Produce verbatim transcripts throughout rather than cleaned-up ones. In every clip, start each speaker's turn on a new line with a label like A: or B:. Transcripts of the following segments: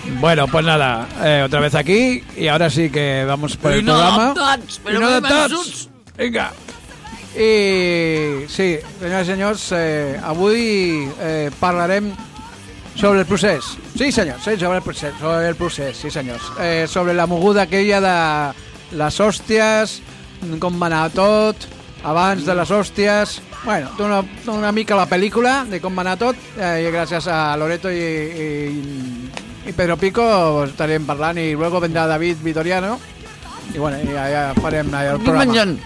A: Bueno, pues nada, eh, otra vez aquí y ahora sí que vamos por
B: I
A: el
B: no
A: programa.
B: adaptats, però
A: I no
B: ben
A: adaptats.
B: vençuts.
A: Vinga. I sí, senyores i senyors, eh, avui eh, parlarem sobre el procés. Sí, senyors, sí, sobre el procés, sobre el procés, sí, senyors. Eh, sobre la moguda aquella de les hòsties, com va anar tot, abans de les hòsties. Bueno, una, una mica la pel·lícula de com va anar tot, eh, i gràcies a Loreto i, i, i Pedro Pico estarem parlant, i luego vendrà David Vitoriano i bueno, ja, ja farem el
B: Estic
A: programa.
B: menjant.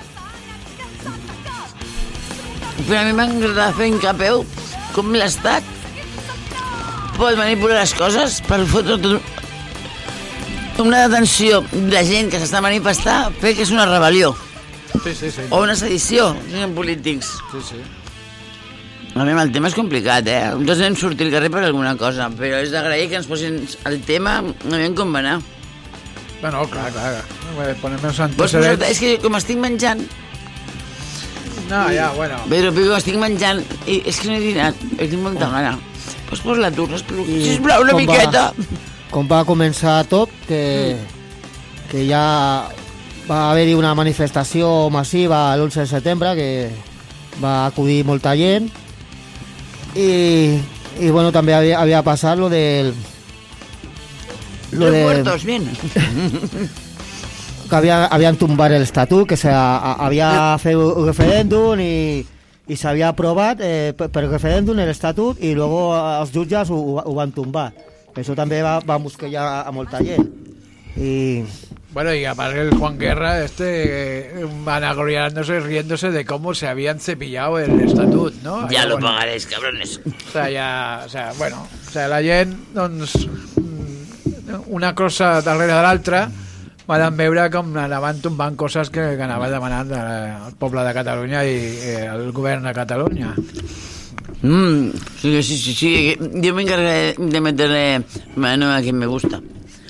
B: Però a mi m'agrada fer incapeu com l'Estat pot manipular les coses per fotre tot una detenció de gent que s'està manifestant fer que és una rebel·lió.
A: Sí, sí, sí.
B: O una sedició, siguin polítics.
A: Sí, sí.
B: A mi el tema és complicat, eh? Nosaltres hem sortit al carrer per alguna cosa, però és d'agrair que ens posin el tema a veure com va anar.
A: Bueno, clar, clar. Ponem els
B: Vols posar-te?
A: antecedents.
B: És que com estic menjant,
A: No, ja, bueno.
B: Pedro Pico, estic menjant, i és que no he dinat, he tingut molta gana. Pots posar-la tu, sisplau, una
C: com
B: miqueta.
C: Va, com va començar tot, que, que ja va haver-hi una manifestació massiva l'onze de setembre, que va acudir molta gent, i, i bueno, també havia, havia passat lo del... Lo
B: Los
C: de,
B: muertos, bien.
C: que havia, havien tombat l'estatut, que havia fet un referèndum i, i s'havia aprovat eh, per, per referèndum l'estatut, i luego els jutges ho, ho van tombar. Això també va, va mosquejar a molta gent. I...
A: Bueno, y aparte el Juan Guerra, este, eh, vanagloriándose, riéndose de cómo se habían cepillado el estatut, ¿no?
B: Ya
A: Allà,
B: lo
A: bueno,
B: pagaréis, cabrones.
A: O sea, ya, o sea, bueno, o sea, la gent, doncs, mm, una cosa darrere de l'altra, van veure com anaven tombant coses que, que anava demanant el poble de Catalunya i eh, el govern de Catalunya.
B: Mm, sí, sí, sí, sí. Yo me encargaré de meterle mano a quien me gusta.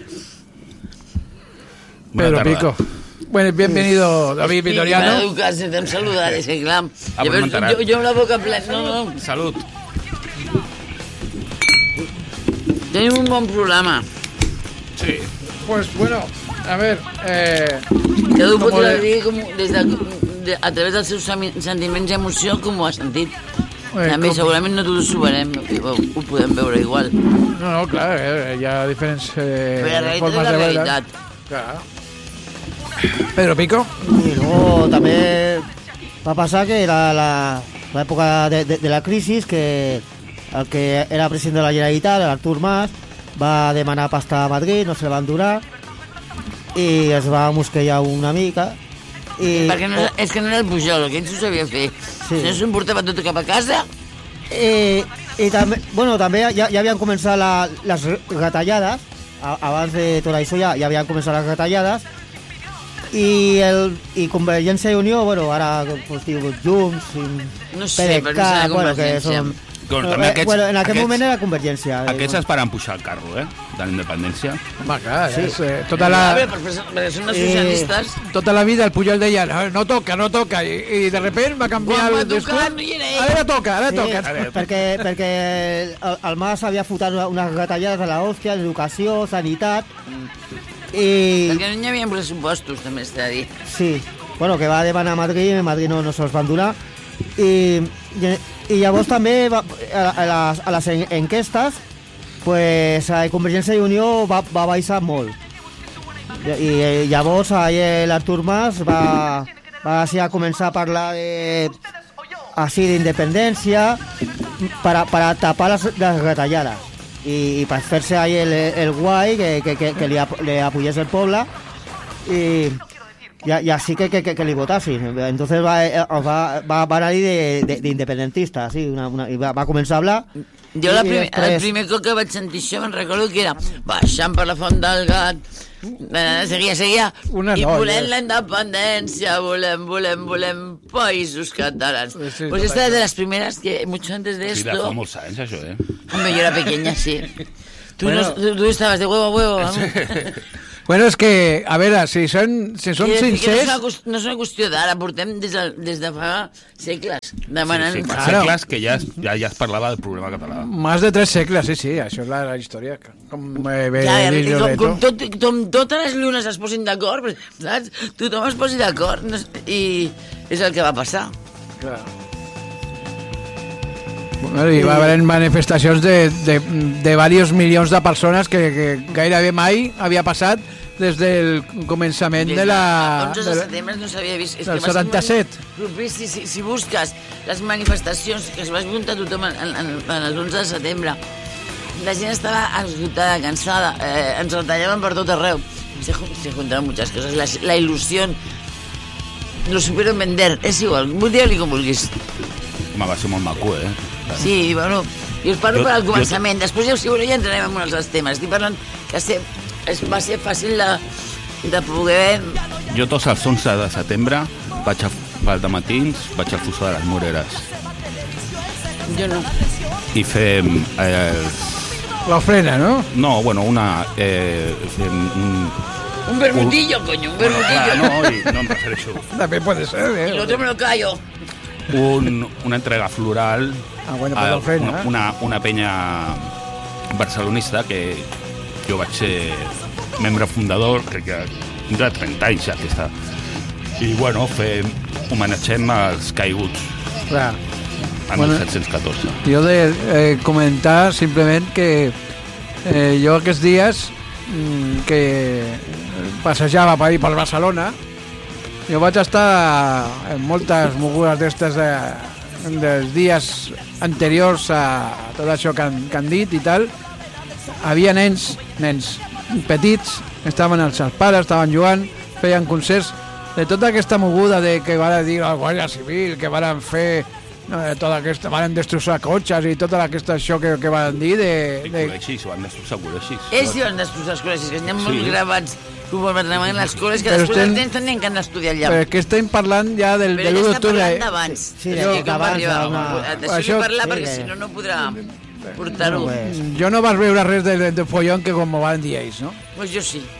A: Pedro Pico. Bueno, bienvenido, David
B: Sí,
A: Vitoriano.
B: para educarse, te saludar, ese clam.
D: Ah,
B: Yo,
D: pues m'enterat.
B: yo, yo amb la boca plena. No, no.
D: Salut.
B: Tenim un bon programa.
A: Sí. Pues bueno, a ver, eh,
B: Cada un pot
A: com le-
B: dir com, des de, de, a través dels seus semi- sentiments i emoció com ho ha sentit.
A: eh,
B: També
A: com-
B: segurament no tots ho veurem, ho, ho podem veure igual.
A: no, no, clar, eh, hi ha diferents eh,
B: Però la realitat és
A: formes
B: la
A: de veure.
B: realitat.
A: Clar. Pedro Pico.
C: I luego també va passar que era la- l'època de, de, de la crisi, que el que era president de la Generalitat, l'Artur Mas, va demanar pasta a Madrid, no se la van donar, i es va mosquejar una mica. I,
B: Perquè no, és que no era el Pujol, que ell s'ho sabia fer.
C: Sí.
B: Si no s'ho emportava tot cap a casa,
C: I, i també, bueno, també ja, ja havien començat la, les retallades, a, abans de tot això ja, ja havien començat les retallades, i, el, i Convergència i Unió, bueno, ara pues, diu Junts, i
B: No sé, però no
C: PDeCAT,
B: serà
C: bueno, que
B: Convergència.
C: són...
D: Doncs
C: No,
D: també
C: eh,
D: aquests,
C: bueno, en aquell
D: aquests,
C: moment era Convergència.
D: Aquests
C: eh,
D: es paren pujar el carro, eh? De la independència.
A: Home, clar,
C: Sí.
A: és, eh, tota,
B: a
A: la,
B: veure, perquè, perquè són els
C: Eh,
B: socialistes.
A: tota la vida el Pujol deia no, no toca, no toca, i, i de repente va canviar
B: Quan va
A: el
B: tocar,
A: discurs.
B: no hi era ell.
A: Ara toca, ara
C: Sí,
A: toca.
C: perquè, perquè el, el Mas havia fotat una- unes retallades a l'hòstia, educació, sanitat, i...
B: Perquè no hi havia pressupostos, també està a dir.
C: Sí, bueno, que va demanar a Madrid, i a Madrid no, no se'ls van donar. I, i, i llavors també va, a, a, les, a les en, enquestes pues, a Convergència i Unió va, va baixar molt. I, i llavors ahir l'Artur Mas va, va així a començar a parlar de, així d'independència per a, per a tapar les, les retallades i, i per fer-se ahí el, el guai que, que, que, que li, ap, li apoyés el poble i, i, i així que, que, que, que li votassin. Entonces va, va, va, va anar-hi d'independentista, sí, una, una, i va, va començar a hablar.
B: Jo la
C: I
B: primer,
C: després-
B: el primer cop que vaig sentir això me'n recordo que era baixant per la font del gat, eh, seguia, seguia,
A: Una
B: i
A: noia.
B: volem la independència, volem, volem, volem països catalans.
A: Sí, sí,
B: Pues
A: tot
B: esta
A: això.
B: es de las primeras que mucho antes de
D: Sí,
B: esto,
D: de fa molts anys, això, eh?
B: hombre, yo era pequeña, sí. Tu,
A: Bueno.
B: no, tu, tu estaves de huevo a huevo. Sí.
A: Bueno, és que, a veure, si són, si són
B: Que, que
A: sincers...
B: no, és una, no és una qüestió d'ara, portem des de, des de fa segles demanant...
D: Sí, sí, fa
A: Claro.
D: segles que ja es, ja, ja es parlava del problema català.
A: Més de tres segles, sí, sí, això és la, la història. Com eh, bé
B: Ja, ja,
A: dit
B: com,
A: Loreto.
B: com, tot, com totes les llunes es posin d'acord, saps? Tothom es posi d'acord no, és- i és el que va passar.
A: Clar. Bueno, hi va haver manifestacions de, de, de diversos milions de persones que, que gairebé mai havia passat des del començament de la...
B: onze
A: de
B: de
A: la-
B: setembre no s'havia vist. És
A: del
B: que va ser
A: setanta-set.
B: molt propici. Si, si busques les manifestacions que es va juntar tothom en, en, en el onze de setembre, la gent estava esgotada, cansada, eh, ens retallaven per tot arreu. Se, jun- se juntaron muchas cosas. La, la ilusión, lo supieron vender, és igual, digue-li com vulguis.
D: Home, va ser molt maco, eh?
B: Sí, bueno, jo us parlo
D: Jo-
B: per al
D: jo-
B: començament. Després ja, si voleu, ja entrarem en els altres temes. Estic parlant que ser, es, va ser fàcil de, de poder...
D: Jo tots els onze de setembre vaig a, al dematins, vaig al Fossó de les Moreres
B: Jo no.
D: i fem... Eh,
A: L'ofrena, no?
D: no, bueno, una... Eh, fem un...
B: Un vermutillo, coño, un
D: Bueno,
B: vermutillo.
D: clar, no, i no em refereixo.
A: També pot ser,
B: Y
A: eh?
B: lo otro me lo callo.
D: Un, una entrega floral
A: Ah, bueno, pues
D: a
A: l'ofrena,
D: una,
A: eh?
D: una, una penya barcelonista que jo vaig ser membre fundador, crec que tindrà trenta anys ja aquesta. I bueno, fem, homenatgem els caiguts
A: Clar.
D: en
A: Bueno.
D: bueno, disset deu quatre.
A: Jo de eh, comentar simplement que eh, jo aquests dies mm, que passejava per ahir per Barcelona, jo vaig estar en moltes mogudes d'estes de, dels dies anteriors a tot això que han, que han dit i tal. Havia nens, nens petits, estaven els seus pares, estaven jugant, feien concerts, de tota aquesta moguda de que van dir la Guàrdia Civil, que van fer no, de tota aquesta, van destrossar cotxes i tota aquesta això que, que van dir de,
D: I
A: de,
D: col·legis, ho han destrossat col·legis.
B: Ells diuen després les col·legis, que n'hi ha molts
D: Sí.
B: gravats conforme anaven a les col·les, que
A: Però
B: després
A: estem-
B: els nens tenien que anar a estudiar allà.
A: però que estem parlant ja del,
B: Però
A: de
B: ell
A: l'u
B: està
A: d'octubre.
B: parlant
A: eh?
B: d'abans.
C: Sí,
B: de
C: de-
B: com va
C: d'abans,
B: arribar.
C: una-
B: D'això
A: Això-
B: vull parlar
C: sí,
B: perquè
C: que-
B: si no, no podrà portar-ho.
C: Pues,
A: Jo no vas veure res de, de, de follon que com ho van dir ells, no?
B: Pues jo sí.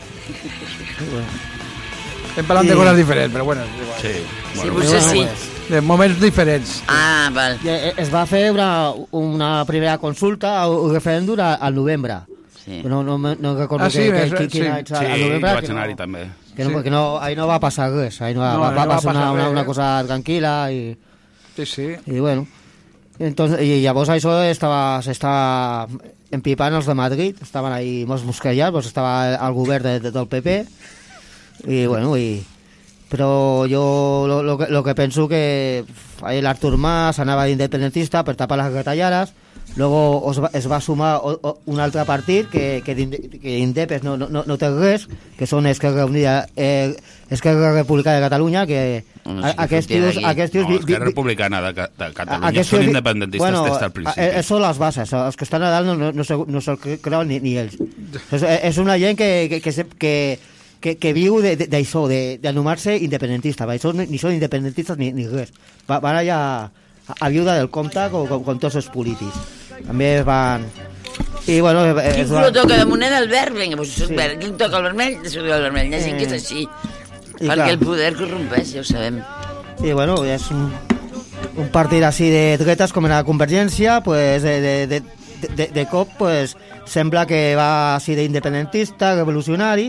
A: Estem parlant
C: Sí.
A: de coses diferents, però bueno, és igual.
D: Sí,
B: Sí,
D: bueno,
B: potser sí.
A: De moments diferents.
B: Ah, val.
C: Eh, Es va fer una, una primera consulta, un referèndum a- al novembre.
B: Sí.
C: No, no, no, no recordo
A: Ah, sí,
C: que,
A: és-
C: que, quin
A: sí.
C: any
D: sí,
C: al
D: jo
C: novembre.
D: vaig
C: que
D: anar-hi
C: no,
D: també.
C: que, no,
A: Sí.
C: que no, ahí no va passar res, ahí no, va,
A: No,
C: va,
A: ahí
C: va,
A: no va
C: ser una,
A: passar
C: una,
A: res,
C: una
A: eh?
C: cosa tranquil·la i,
A: Sí, sí.
C: i bueno. Entonces, i llavors això estava, s'estava empipant els de Madrid, estaven ahí molts mosquellats, pues estava el govern de, de, del P P i bueno, i però jo lo, lo, que, lo que penso que ahí l'Artur Mas anava d'independentista per tapar les retallades, luego es va, es va sumar o, o, un altre partit que, que, d'inde- que Indepes no, no, no té res, que són Esquerra Unida, eh, Esquerra Republicana de Catalunya, que
B: No
C: a,
B: sé què
C: aquests
B: fotia
C: tios,
B: d'aquí.
C: aquests tios
D: No,
C: vi-
D: Esquerra
C: vi-
D: Republicana de, Ca- de Catalunya
C: aquests
D: són
C: tios vi-
D: independentistes
C: bueno,
D: des del principi.
C: eh, eh, són les bases, els que estan a dalt no, no, no, se, no se'l creuen ni, ni ells. És, és una gent que, que, que, se- que, que, que viu de- de- d'això, de- d'anomenar-se independentista. Va, això ni, ni són independentistes ni, ni res. Va, van allà a, a viure del compte com, com, com tots els polítics. També es van... I bueno... Es,
B: Quin
C: es
B: color
C: van...
B: toca de moneda? El verd? Vinga, doncs això és
C: Sí.
B: verd. Quin toca el vermell? Això és el vermell. Hi ha gent que és
C: Eh.
B: així.
C: I
B: Perquè
C: clar.
B: el poder corrompeix, ja ho sabem.
C: I bueno, és un, un partit així de dretes com era la Convergència, pues de, de, de, de, de cop pues, sembla que va així d'independentista, revolucionari,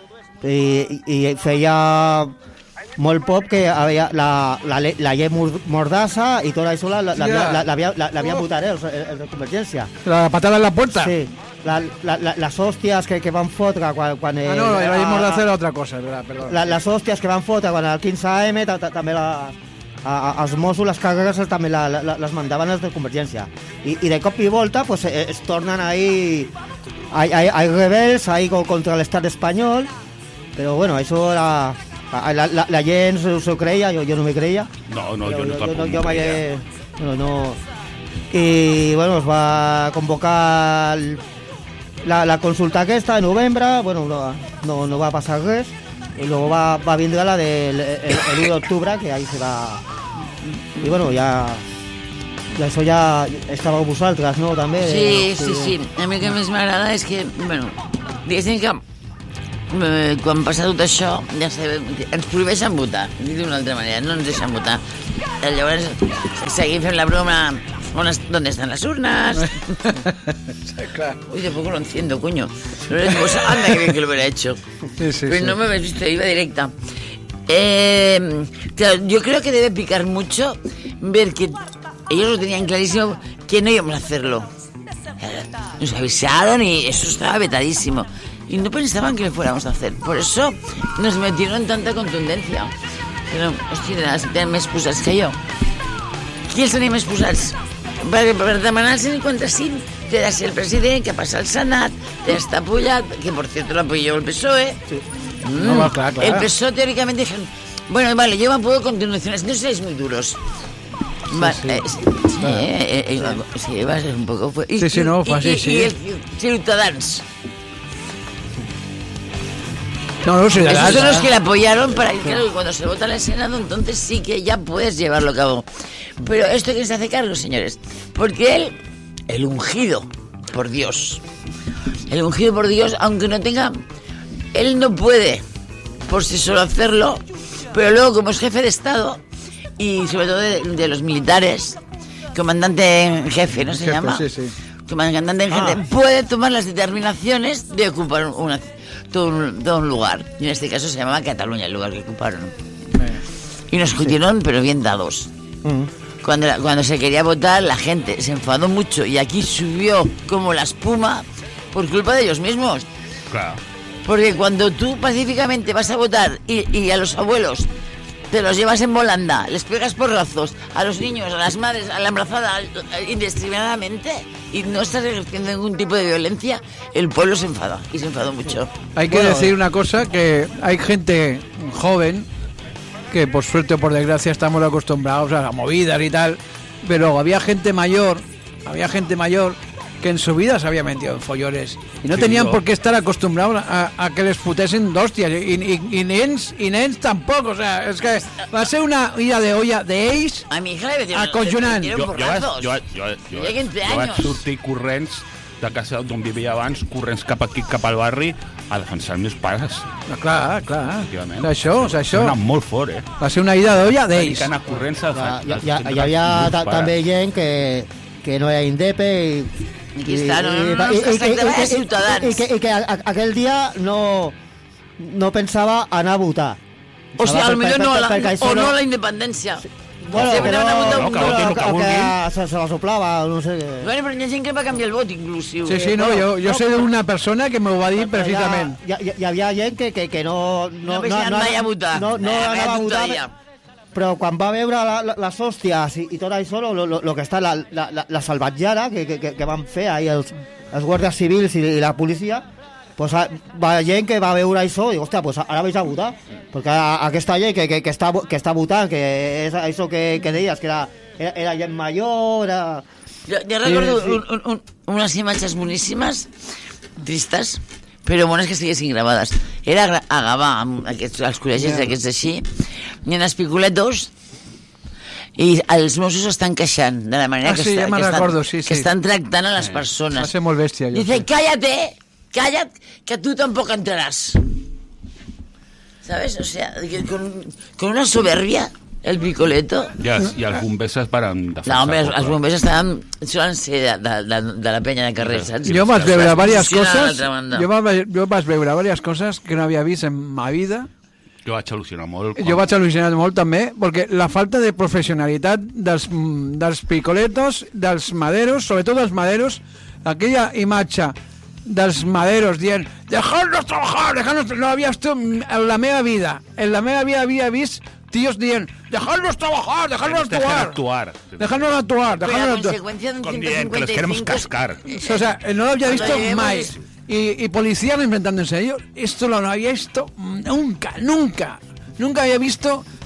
C: i, i feia molt poc que havia la, la, le- la llei Mor- Mordassa i tot això la- la- l'havia
A: Ja.
C: la, l'havia- la, l'havia
A: Oh.
C: votat eh, els, els de Convergència.
A: La patada en la puerta.
C: Sí, la, la, la, les hòsties que, que van fotre quan... quan
A: Ah, no,
C: eh,
A: la hemos de
C: a-
A: hacer otra cosa, verdad, perdón.
C: la, les hòsties que van fotre quan el quinze eme ta, ta, també la, a, a, els Mossos, les càrregues també la, la, les mandaven els de Convergència i, i de cop i volta pues, eh, es tornen ahí hay, hay, hay rebels ahí co- contra l'estat espanyol, però bueno, això la, la, la, la gent s'ho s'ho creia, jo, jo no me creia.
D: No, no,
C: Però
D: jo no
C: jo,
D: tampoc
C: no,
D: m'ho
C: jo mai
D: creia.
C: he... No, no. I bueno, es va convocar el, la, la consulta aquesta de novembre, bueno, no, no, no va passar res, i luego va, va vindre la del el, el, el u d'octubre, que ahí se va... I bueno, ja... I això ja estàveu vosaltres, no? També.
B: Sí, sí, sí. A mi el que més m'agrada és que, bueno, diguéssim que eh, quan passa tot això, ja sabem, ens prohibeixen votar, dit d'una altra manera, no ens deixen votar. Eh, llavors seguim fent la broma, on est ¿dónde están las urnas?
A: Claro.
B: Uy, de poco lo enciendo, coño. Pues, anda, que bien que lo hubiera hecho.
A: Sí, sí,
B: Pero
A: sí.
B: no me habéis visto, iba directa. Eh, claro, yo creo que debe picar mucho ver que ellos lo tenían clarísimo que no íbamos a hacerlo. Nos avisaron y eso estaba vetadísimo. Y no pensaban que lo fuéramos a hacer. Por eso nos metieron tanta contundencia. Però, hòstia, tenen més posats que jo. Qui els tenim més posats? Per, per demanar el cent cinquanta-cinc té de ser el president, que passa al Senat, té d'estar apoyat, que por cierto lo apoyó el P S O E.
C: Sí.
B: Mm.
A: No, va, clar, clar.
B: El P S O E teóricamente dijeron, bueno, vale, yo me puedo continuaciones, no seáis muy duros. Va,
A: sí.
B: eh, sí, eh, eh, eh, sí, va a ser un poco... fu- Y,
A: Sí, sí, no,
B: y,
A: fue así,
B: y,
A: sí.
B: Y el Ciutadans.
A: No, no, sí, de
B: Esos son
A: verdad.
B: los que le apoyaron para que, claro, cuando se vota en el Senado, entonces sí que ya puedes llevarlo a cabo. Pero esto quién se hace cargo, señores, porque él, el ungido por Dios, el ungido por Dios, aunque no tenga, él no puede por sí solo hacerlo, pero luego como es jefe de Estado y sobre todo de, de los militares, comandante en jefe, ¿no se
A: Jefe,
B: llama?
A: sí, sí.
B: Comandante en jefe,
A: Ah.
B: puede tomar las determinaciones de ocupar una, todo, un, todo un lugar. Y en este caso se llamaba Cataluña, el lugar que ocuparon. Y nos jodieron, pero bien dados.
C: Mm.
B: Cuando, la- cuando se quería votar, la gente se enfadó mucho y aquí subió como la espuma por culpa de ellos mismos.
D: Clar.
B: Porque cuando tú pacíficamente vas a votar y, y a los abuelos te los llevas en volanda, les pegas porrazos a los niños, a las madres, a la embarazada, al- indiscriminadamente, y no estás ejerciendo ningún tipo de violencia, el pueblo se enfada, y se enfadó mucho.
A: Hay que
C: Bueno,
A: decir una cosa, que hay gente joven que por suerte o por desgracia estamos acostumbrados a las movidas y tal, pero había gente mayor, había gente mayor que en su vida se había metido en follones y no
D: Sí,
A: tenían
D: jo.
A: por qué estar acostumbrados a, a que les fotessin d'hòsties i, i, i, nens, i nens tampoc, o sea, és que va ser una ida de olla d'ells.
B: A mi hija le metieron,
A: Acollonant.
B: le
D: Jo,
B: metieron
D: jo, vaig,
B: porrazos.
D: jo, jo, jo,
B: Tenia quinze
D: jo vaig
B: anys.
D: sortir corrents de casa d'on vivia abans, corrents cap aquí, cap al barri, a defensar els meus pares.
A: No, clar, clar,
D: Efectivament.
A: això, o sea, això
D: Sona molt fort, eh?
A: va ser una ida d'olla
D: Tenir
A: d'ells.
D: que anar corrents a
C: Ja,
D: defensar.
C: ja, ja, hi havia ta, també gent que, que no era indepe i...
B: Aquí està, no, no, no,
C: i-
B: es tractava de
C: i-
B: ciutadans.
C: i que, i que a- a- aquell dia no, no pensava anar a votar.
B: O sigui,
C: Pensava
B: potser
C: per-
B: no,
C: per-
B: la,
C: perquè això
B: o no la independència.
C: Bueno,
B: Sempre
C: que no,
B: anaven a votar
C: no,
B: un
D: que
C: no,
D: votin el
C: o
D: que
C: que
D: vulguin.
C: se, se la soplava, no sé què.
B: Bueno, però hi ha gent que va canviar el vot, inclusiu.
A: Sí, sí, no, jo, jo sé d'una persona que m'ho va dir
C: Però
A: precisament.
C: Hi, hi, hi havia gent que, que, que no...
B: No pensaven mai a votar.
C: No, no
B: Eh,
C: anava a
B: vaya
C: votar,
B: tonteria.
C: però quan va veure la, la, les hòsties i, i tot això, lo, lo, lo que està la, la, la, la salvatjada que, que, que van fer ahir els, els guàrdies civils i, i la policia, pues, a- va gent que va veure això i diu, hòstia, pues ara vaig a votar, perquè a, aquesta gent que, que, que, està, que està votant, que és això que, que deies, que era, era, era gent major, era...
B: Jo, jo recordo
C: sí.
B: un, un, un, unes imatges boníssimes, tristes, però bones que estiguessin gravades. Era gra- a Gavà, amb aquests, els col·legis
C: Ja.
B: aquests així, i en els picoletos, i els Mossos estan queixant de la manera
A: Ah,
B: que,
A: sí,
B: està,
A: ja me'n
B: que, estan,
A: recordo, sí, sí.
B: que estan tractant a les
A: Va
B: persones.
A: ser molt bèstia, allò.
B: Dice, cállate, cállate, que tú tampoco entrarás. ¿Sabes? O sea, que con, con una soberbia, el picoleto.
D: I els, i els bombers es varen defensar.
B: No, home, els,
D: poble.
B: els bombers estaven, solen ser de, de, de, de la penya de carrer, saps?
A: Jo vaig veure
B: Es
A: diverses
B: posicionen a
A: coses,
B: l'altra banda.
A: jo vaig, jo vaig veure diverses coses que no havia vist en ma vida.
D: Jo vaig al·lucinar molt. quan-
A: Jo vaig al·lucinar molt també, perquè la falta de professionalitat dels, mm, dels picoletos, dels maderos, sobretot dels maderos, aquella imatge dels maderos dient «Dejadnos trabajar, dejadnos...» No havia vist en la meva vida, en la meva vida havia vist tios dient «Dejadnos trabajar, dejadnos
D: Dejen
A: actuar».
D: actuar.
A: Dejadnos actuar,
B: Pero la
A: dejadnos actuar.
B: consecuencia de un
D: Com
B: ciento
D: dient, que los
B: cincuenta y
D: queremos
B: cinco...
D: cascar.
A: O sea, no lo había visto
B: Cuando lleguemos
A: mai.
B: es-
A: Y, y policías enfrentándose a ellos. Esto lo no había visto nunca, nunca. Nunca había visto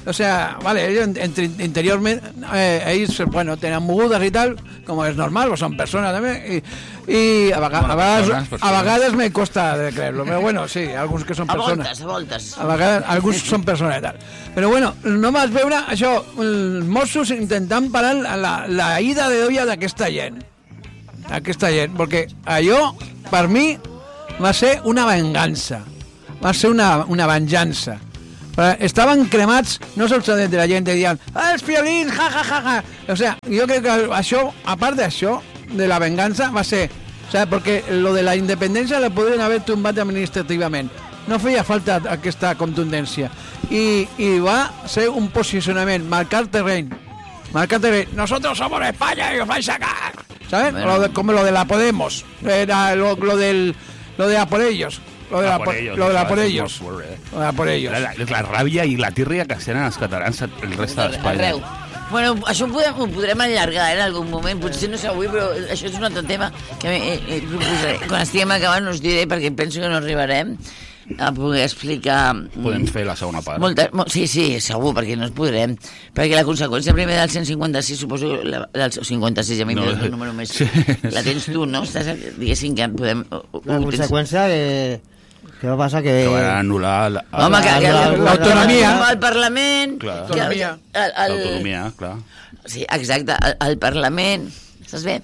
A: o sea, vale, ellos entre, interiorment, eh, ells, bueno, tenen mogudes i tal, com és normal, o són persones també, i, i a, vega, a, vegades, a vegades me costa de creure-lo, però bueno, sí, alguns que són
B: A
A: persones.
B: voltes, a voltes.
A: A vegades, alguns són persones i tal. Però bueno, no vas veure això, els Mossos intentant parar la, la ida de olla d'aquesta gent. Aquesta gent, perquè allò, per mi, va ser una vengança. Va ser una, una venjança. Estaven cremats, no sols de la gent que diuen ah, els fiolins, ja, ja, ja, ja. O sea, jo crec que això, a part d'això, de la vengança, va ser... O sea, perquè lo de la independència la podrien haver tombat administrativament. No feia falta aquesta contundència. I, i va ser un posicionament, marcar terreny. Marcar terreny. Nosotros somos España y os vais a sacar. ¿Sabes? Bueno. Lo de, como lo de la Podemos. Era lo, lo del... Lo de a por ellos. Lo de la por ellos. Lo de la por ellos. Lo de la por ellos.
D: La, la, la ràbia i la tírria que tenen els catalans el resta d'Espanya.
B: Bueno, això ho podrem, ho podrem allargar eh, en algun moment, potser no sé avui, però això és un altre tema que eh, eh, proposaré. Quan estiguem acabant us diré, perquè penso que no arribarem a poder explicar...
D: Podem fer la segona part.
B: Molta, mo, sí, sí, segur, perquè no es podrem. Perquè la conseqüència primer del cent cinquanta-sis, suposo que la, del cinquanta-sis, a mi no, és el número més... Sí. La tens tu, no? Estàs, diguéssim que podem...
C: La conseqüència que... Què va passar? Que,
D: que van anul·lar la,
B: Home, que, que,
A: l'autonomia
B: al Parlament...
D: Clar.
B: L'autonomia,
D: l'autonomia, clar.
B: Sí, exacte, al, al Parlament, estàs bé?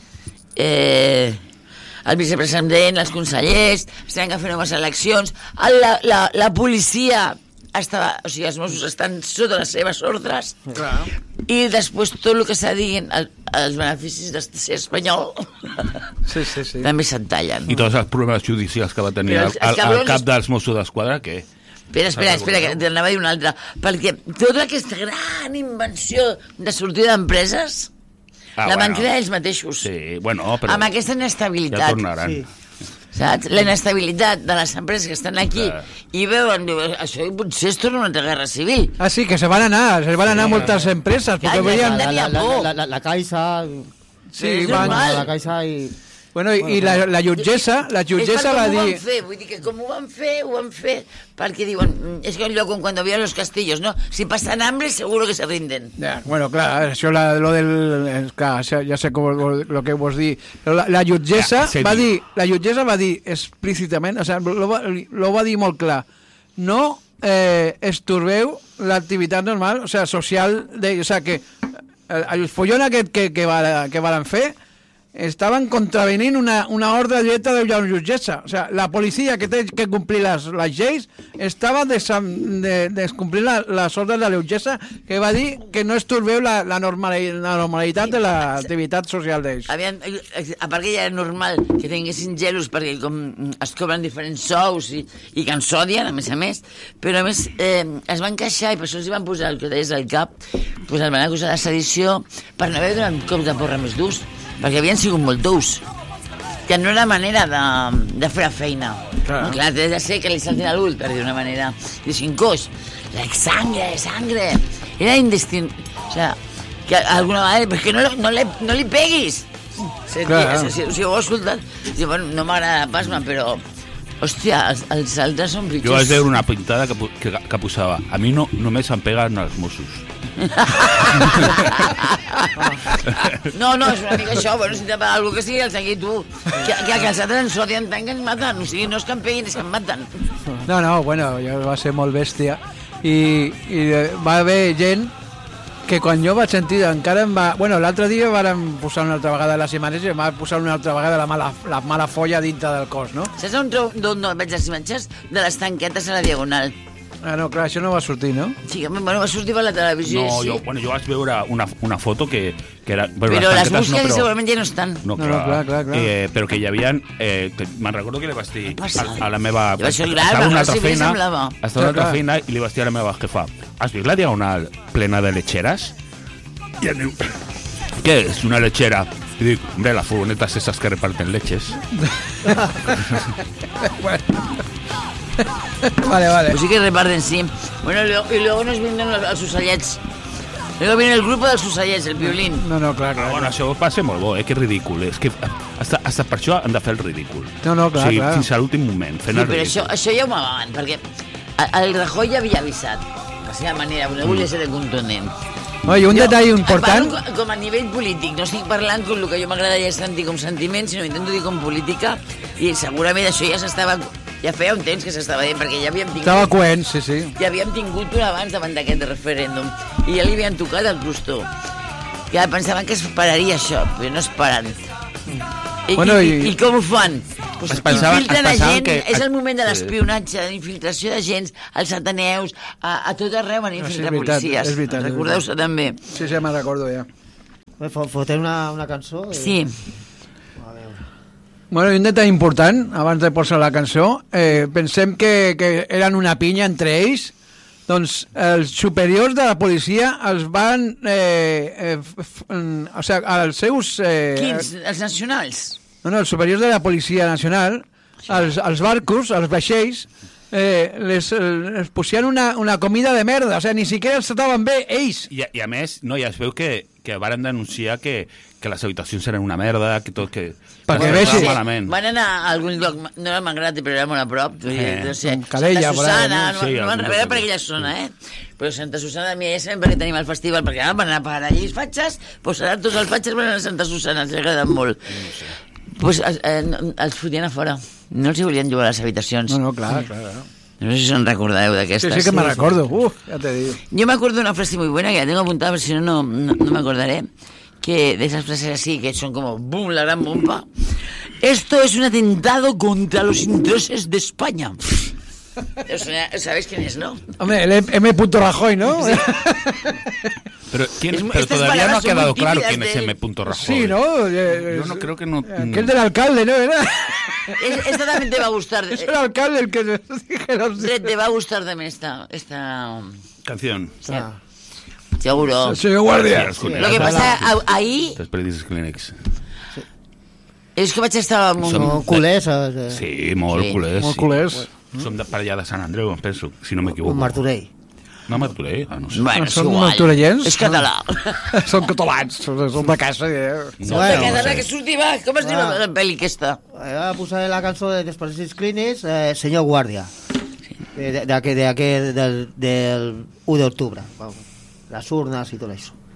B: Eh, el vicepresident, els consellers, estan que fer noves eleccions, la, la, la policia estava, o sigui, els Mossos estan sota les seves ordres,
A: clar.
B: I després tot el que s'ha dit, el, els beneficis de ser espanyol,
A: sí, sí, sí.
B: també se'n tallen.
D: I tots els problemes judicials que va tenir el, el, el cap dels Mossos d'Esquadra, què?
B: Espera, espera, espera, que t'anava a dir una altra. Perquè tota aquesta gran invenció de sortida d'empreses ah, la van bueno. crear ells mateixos.
D: Sí, bueno, però...
B: Amb aquesta inestabilitat.
D: Ja tornaran. Sí.
B: Saps? La inestabilitat de les empreses que estan aquí clar. I veuen, diu, això potser es torna una altra guerra civil.
A: Ah, sí, que se van anar, se van anar sí, moltes empreses, perquè veien...
C: La, la, la, la, la, la Caixa...
A: Sí, van...
C: La Caixa i...
A: Bueno, i, i la, la jutgessa, la jutgessa va dir...
B: És per com ho van fer, vull dir que com ho van fer, ho van fer, perquè diuen, és que allò com quan havien los castillos, ¿no? Si pasan hambre, seguro que se rinden.
A: Ja, bueno, clar, això, la, lo del... Clar, ja sé com, lo que vos dir. Però la, la jutgessa ja, va dir, la jutgessa va dir explícitament, o sigui, lo, va, lo va dir molt clar, no eh, estorbeu l'activitat normal, o sigui, social, de, o sigui, que el, el follon aquest que, que, va, que van fer estaven contravenint una, una ordre directa de la jutgessa. O sea, la policia que té que complir les, les lleis estava descomplint de, de la, les ordres de la jutgessa que va dir que no estorbeu la, la, normalitat, la normalitat de l'activitat social d'ells.
B: Aviam, a part que ja era normal que tinguessin gelos perquè com es cobren diferents sous i, i que ens odien, a més a més, però a més eh, es van queixar i per això els van posar el que deies al cap, pues el van acusar de sedició per no haver donat cops de porra més durs, perquè havien sigut molt durs, que no era manera de, de fer la feina. Clar, no? Clar, has de ser que li saltin a l'ull, per dir una manera, i sin cos, la sangre, sangre, era indistin... O sea, que alguna vegada, perquè no, no, le, no li peguis. Si, si, si ho he escoltat, si, bueno, no m'agrada pas, però... Hòstia, els, els altres són pitjors.
D: Jo vaig veure una pintada que, que, que posava a mi no, només em peguen els Mossos.
B: No, no, és una mica això. Bueno, si te pega algú que sigui el seguir tu. Que, que, que els altres ens odien tant que ens maten. O sigui, no és que em peguin, és que em maten.
A: No, no, bueno, ja va ser molt bèstia. I, i va haver gent que quan jo vaig sentir encara em va... Bueno, l'altre dia vàrem posar una altra vegada les imatges i em va posar una altra vegada la mala, la mala folla dintre del cos, no?
B: Saps on, on no veig les imatges? De les tanquetes a la diagonal.
A: Ah, no, clar, això no va sortir, no?
B: Sí, bueno, va sortir per la televisió,
D: no,
B: sí.
D: Jo, bueno, jo vaig veure una, una foto que, que era...
B: Però, però les búsquedes no, però... segurament ja no estan.
D: No, clar,
A: no, no, clar, clar, clar.
D: Eh, però que hi havia... Eh, me'n recordo que li vaig dir a, a la meva...
B: Jo vaig dir, estava una altra feina,
D: estava una altra feina i li vaig dir a la meva jefa, has vist la diagonal plena de lecheras? I em diu, ¿qué es una lechera? Y digo, hombre, las furgonetas esas que reparten leches.
A: Bueno. Vale, vale.
B: Pues sí que reparten, sí. Bueno, y luego nos vienen los, los ocellets. Luego viene el grupo dels ocellets, el violín.
A: No, no, clar, clar.
D: No, bueno, això va ser molt bo, eh? Que ridícul. És que hasta, hasta per això han de fer el ridícul.
A: No, no, clar,
D: o sigui,
A: clar.
D: Fins a l'últim moment, fent
B: sí,
D: el
B: però
D: ridícul.
B: Això, això ja ho m'amaven, perquè el Rajoy ja havia avisat la seva manera, no volia ser de contundent.
A: No, I un
B: Jo
A: detall important...
B: parlo com a nivell polític, no estic parlant com el que jo m'agradaria sentir com sentiment, sinó intento dir com política, i segurament això ja s'estava... Ja feia un temps que s'estava dient, perquè ja havíem tingut...
A: Estava coent, sí, sí.
B: Ja havíem tingut un abans davant d'aquest referèndum, i ja li havien tocat el crostó. Ja pensaven que es pararia això, però no es paren. I,
A: Bueno,
B: i,
A: i-
B: i com ho fan? Pues
D: Es pensaven-
B: infiltren
D: es
B: a
D: pensaven
B: gent,
D: que-
B: és el moment de
D: Sí.
B: l'espionatge, de l'infiltració de gens, als ateneus, a, a tot arreu van
A: sí, és
B: infiltrar
A: veritat,
B: policies.
A: és veritat, és
B: Recordeu-se també.
A: Sí, sí, me'n recordo ja.
C: Fotem una, una cançó? Eh?
B: Sí.
A: Bueno, i un detall important, abans de posar la cançó, eh, pensem que, que eren una pinya entre ells, doncs els superiors de la policia els van... Eh, eh, f, f, en, o sigui, els seus... Eh,
B: Quins? Els nacionals?
A: No, no, els superiors de la Policia Nacional, els, els barcos, els vaixells, eh, les, les posien una, una comida de merda, o sigui, ni siquiera els trataven bé ells.
D: I, I a més, no, ja es veu que, que varen denunciar que, que les habitacions eren una merda, que tot que...
A: Perquè
D: que
A: vegi.
D: estava malament.
B: Van anar a algun lloc, no era Mangrate, però era molt a prop.
D: Eh,
B: no sé,
A: Calella,
B: Santa
A: por ahí,
B: Susana,
A: no?
B: no,
D: Sí,
B: no van
D: algun
B: rebere
D: lloc.
B: per aquella zona, eh? Però Santa Susana de mi ja sabem per què tenim el festival, perquè ara van anar a parar allí els fatxes, doncs ara tots els fatxes van anar a Santa Susana, els agraden molt. Pues, eh, els fotien a fora, no els hi volien jugar a les habitacions.
A: No, no, clar, clar. clar.
B: No sé si se'n recordeu
A: Sí,
B: d'aquestes.
A: sí que me recordo, uf, ja te digo.
B: Yo me acuerdo de una frase muy buena que la tengo apuntada, pero si no, no, no, no me acordaré. Que de esas frases así, que son como boom, la gran bomba. Esto es un atentado contra los intereses de España. O sea, ¿sabéis quién es, no?
A: Hombre, el M. Rajoy, ¿no? Sí,
D: Pero, ¿quién-
B: Es-
D: pero
B: estas
D: todavía no ha
B: palabras son
D: quedado
B: muy
D: claro
B: típicas
D: quién es
B: de-
D: M. Rajoy.
A: sí, ¿no? Eh,
D: Yo no creo que no...
A: Aquel del alcalde, ¿no? Era,
B: Es- Esta también te va a gustar.
A: es el alcalde el que dijeron.
B: Te, te va a gustar también esta... esta
D: Canción.
B: sí,
C: Ah.
B: seguro.
A: Señor Guardia.
D: Sí,
B: Lo que pasa a- ahí
D: Dels periodistes clínics.
B: és que vaig estar molt...
C: Són culers. Eh?
D: Sí, molt
B: Sí.
D: culers.
A: Molt
D: sí.
A: culers.
D: Som de per allà de Sant Andreu, em penso, si no m'equivoco.
C: Un Martorell.
D: No, Martorell? Ah, no sé.
B: Bueno, és
A: Són
B: igual.
A: martorellens?
B: És català.
A: Són catalans, són són de casa. Eh?
B: Són de
C: Bueno,
B: català,
D: sí.
B: que surti, va. Com es diu
C: Ah.
B: la pel·li aquesta?
C: Ara posaré la cançó de Desperdicis Clínics, eh, Senyor Guàrdia. De, de, de, de, de, del, del u d'octubre. Vamos. Les urnes i tot això.